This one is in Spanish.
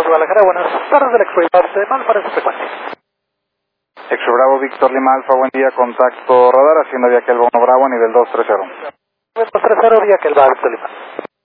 Guadalajara, buenas tardes del Expo Limal para esta frecuencia. Expo Bravo, Víctor Lima Alfa, buen día, contacto radar, haciendo vía que el Bono Bravo a nivel 230. 230, vía que el Víctor Lima.